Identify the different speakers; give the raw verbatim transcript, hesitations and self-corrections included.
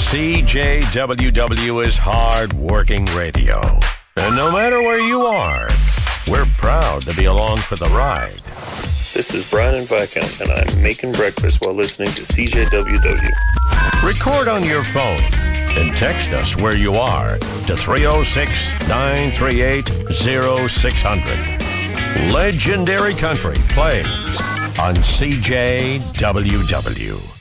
Speaker 1: C J W W is hard-working radio. And no matter where you are, we're proud to be along for the ride.
Speaker 2: This is Brian Viscount, and I'm making breakfast while listening to C J W W.
Speaker 1: Record on your phone and text us where you are to three oh six, nine three eight, oh six hundred. Legendary Country plays on C J W W.